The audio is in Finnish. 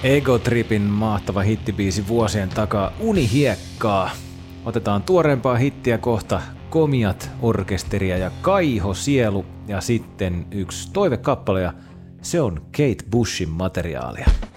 Ego Tripin mahtava hittibiisi vuosien takaa Unihiekkaa. Otetaan tuoreempaa hittiä kohta, Komiat orkesteria ja Kaiho Sielu ja sitten yksi toivekappale ja se on Kate Bushin materiaalia.